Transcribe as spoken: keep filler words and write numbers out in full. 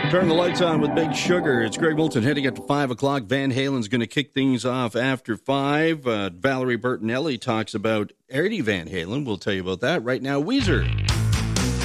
Turn the lights on with Big Sugar. It's Greg Moulton heading up to five o'clock. Van Halen's going to kick things off after five. Uh, Valerie Bertinelli talks about Eddie Van Halen. We'll tell you about that right now. Weezer.